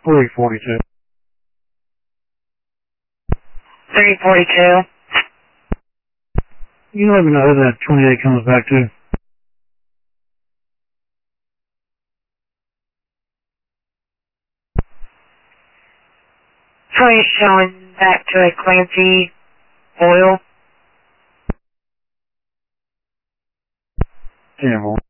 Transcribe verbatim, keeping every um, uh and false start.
three forty-two. three forty-two. You let me know who that twenty-eight comes back to. twenty showing back to a Clancy Oil. ten more.